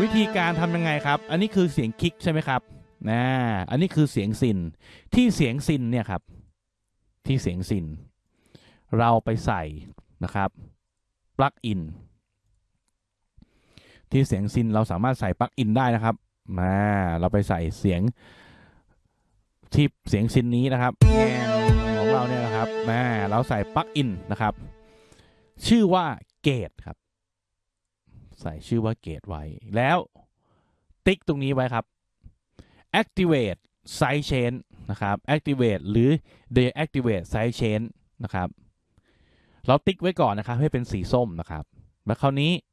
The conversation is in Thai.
วิธีการทำยังไงครับอันนี้คือเสียงคลิกใช่ไหมครับอันนี้คือเสียงซินที่เสียงซินเนี่ยครับที่เสียงซินเราไปใส่นะครับปลั๊กอินที่เสียงซินเราสามารถใส่ปลั๊กอินได้นะครับเราไปใส่เสียงที่เสียงซินนี้นะครับแงนของเราเนี่ยนะครับเราใส่ปลั๊กอินนะครับชื่อว่าเกตครับใส่ชื่อว่าเกตไว้แล้วติ๊กตรงนี้ไว้ครับ activate side chain นะครับ activate หรือ deactivate side chain นะครับเราติ๊กไว้ก่อนนะครับให้เป็นสีส้มนะครับแล้วคราวนี้